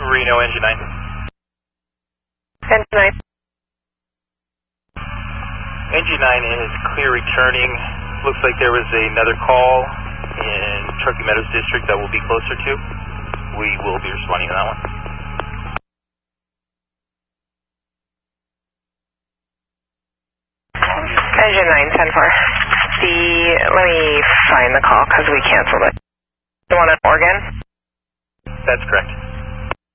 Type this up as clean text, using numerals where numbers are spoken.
Reno, engine 9. Engine 9. Engine 9 is clear returning. Looks like there was another call in Truckee Meadows District that we'll be closer to. We will be responding to that one. Engine 9, 10-4. Let me find the call because we canceled it. The one in Oregon? That's correct.